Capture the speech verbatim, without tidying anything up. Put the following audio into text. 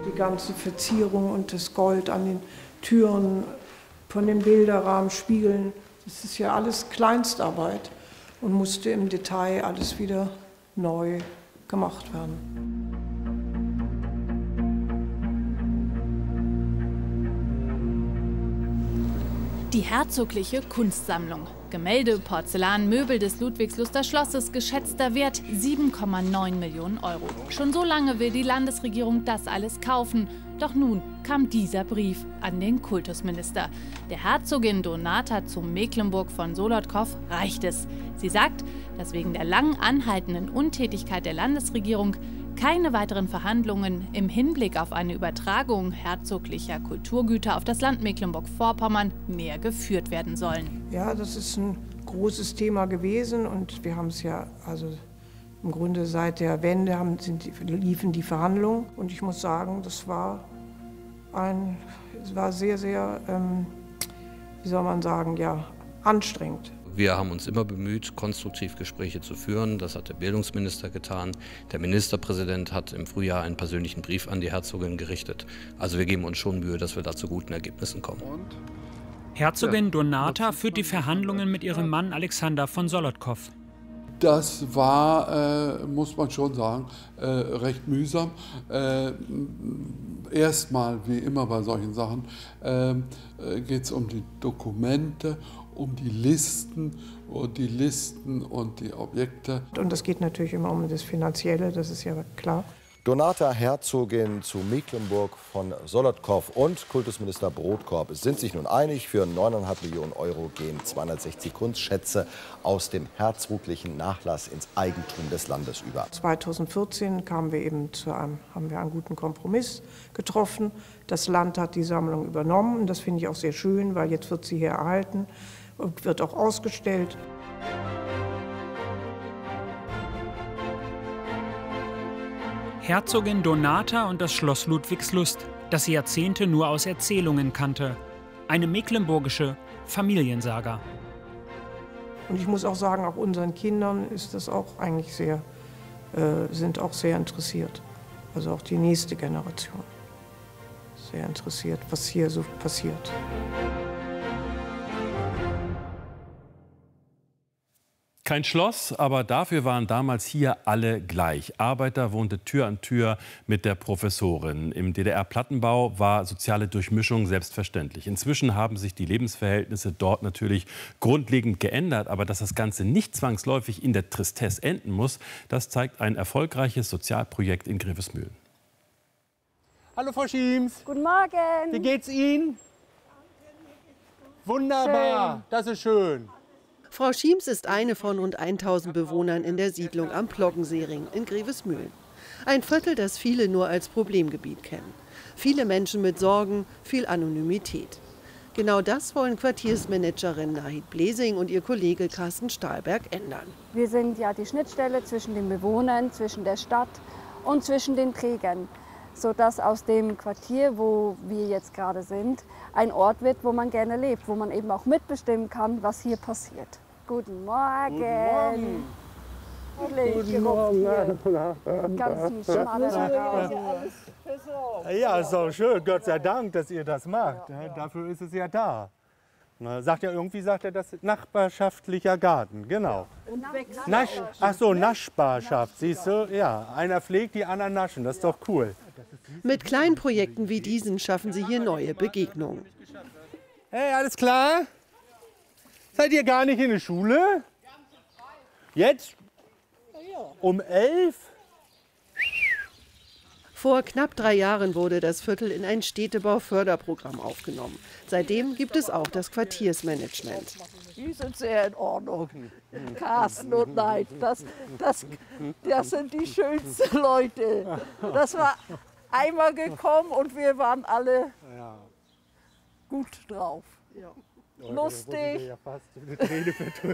Die ganze Verzierung und das Gold an den Türen, von den Bilderrahmen, Spiegeln, das ist ja alles Kleinstarbeit und musste im Detail alles wieder neu gemacht werden. Die herzogliche Kunstsammlung. Gemälde, Porzellan, Möbel des Ludwigsluster Schlosses, geschätzter Wert sieben Komma neun Millionen Euro. Schon so lange will die Landesregierung das alles kaufen. Doch nun kam dieser Brief an den Kultusminister. Der Herzogin Donata zu Mecklenburg von Solotkow reicht es. Sie sagt, dass wegen der lang anhaltenden Untätigkeit der Landesregierung keine weiteren Verhandlungen im Hinblick auf eine Übertragung herzoglicher Kulturgüter auf das Land Mecklenburg-Vorpommern mehr geführt werden sollen. Ja, das ist ein großes Thema gewesen und wir haben es ja, also im Grunde seit der Wende haben, sind die, liefen die Verhandlungen und ich muss sagen, das war ein, es war sehr, sehr, ähm, wie soll man sagen, ja, anstrengend. Wir haben uns immer bemüht, konstruktiv Gespräche zu führen. Das hat der Bildungsminister getan. Der Ministerpräsident hat im Frühjahr einen persönlichen Brief an die Herzogin gerichtet. Also wir geben uns schon Mühe, dass wir da zu guten Ergebnissen kommen. Herzogin Donata führt die Verhandlungen mit ihrem Mann Alexander von Solotkow. Das war, äh, muss man schon sagen, äh, recht mühsam. Äh, Erstmal, wie immer bei solchen Sachen, äh, geht es um die Dokumente, um die Listen und die Listen und die Objekte. Und es geht natürlich immer um das Finanzielle, das ist ja klar. Donata, Herzogin zu Mecklenburg von Solotkow und Kultusminister Brodkorb sind sich nun einig. Für neuneinhalb Millionen Euro gehen zweihundertsechzig Kunstschätze aus dem herzoglichen Nachlass ins Eigentum des Landes über. zweitausendvierzehn kamen wir eben zu einem, haben wir einen guten Kompromiss getroffen. Das Land hat die Sammlung übernommen. Das finde ich auch sehr schön, weil jetzt wird sie hier erhalten und wird auch ausgestellt. Herzogin Donata und das Schloss Ludwigslust, das sie Jahrzehnte nur aus Erzählungen kannte. Eine mecklenburgische Familiensaga. Und ich muss auch sagen, auch unseren Kindern ist das auch eigentlich sehr, äh, sind auch sehr interessiert. Also auch die nächste Generation sehr interessiert, was hier so passiert. Kein Schloss, aber dafür waren damals hier alle gleich. Arbeiter wohnte Tür an Tür mit der Professorin. Im D D R-Plattenbau war soziale Durchmischung selbstverständlich. Inzwischen haben sich die Lebensverhältnisse dort natürlich grundlegend geändert. Aber dass das Ganze nicht zwangsläufig in der Tristesse enden muss, das zeigt ein erfolgreiches Sozialprojekt in Grevesmühlen. Hallo Frau Schiems. Guten Morgen. Wie geht's Ihnen? Wunderbar, schön. Das ist schön. Frau Schiems ist eine von rund tausend Bewohnern in der Siedlung am Ploggensering in Grevesmühlen. Ein Viertel, das viele nur als Problemgebiet kennen. Viele Menschen mit Sorgen, viel Anonymität. Genau das wollen Quartiersmanagerin Nahid Blesing und ihr Kollege Carsten Stahlberg ändern. Wir sind ja die Schnittstelle zwischen den Bewohnern, zwischen der Stadt und zwischen den Trägern, sodass aus dem Quartier, wo wir jetzt gerade sind, ein Ort wird, wo man gerne lebt, wo man eben auch mitbestimmen kann, was hier passiert. Guten Morgen. Guten Morgen. Ganz schmaler Ja, ist doch schön. Gott sei Dank, dass ihr das macht. Ja, ja. Dafür ist es ja da. Na, sagt ja irgendwie, sagt er das nachbarschaftlicher Garten, genau. Und Nasch, ach so, Naschbarschaft, siehst du? Ja, einer pflegt, die anderen naschen, das ist doch cool. Mit kleinen Projekten wie diesen schaffen sie hier neue Begegnungen. Hey, alles klar? Seid ihr gar nicht in der Schule? Jetzt? Um elf? Vor knapp drei Jahren wurde das Viertel in ein Städtebauförderprogramm aufgenommen. Seitdem gibt es auch das Quartiersmanagement. Die sind sehr in Ordnung. Carsten und Neid, das, das, das sind die schönsten Leute. Das war einmal gekommen und wir waren alle gut drauf. Lustig.